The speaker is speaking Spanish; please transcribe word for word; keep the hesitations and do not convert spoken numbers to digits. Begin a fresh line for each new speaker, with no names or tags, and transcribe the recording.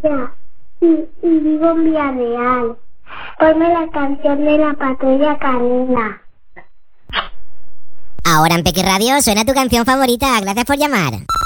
Ya. Y, y vivo en Villarreal. Ponme la canción de la Patrulla Canina.
Ahora en Peque Radio suena tu canción favorita. Gracias por llamar.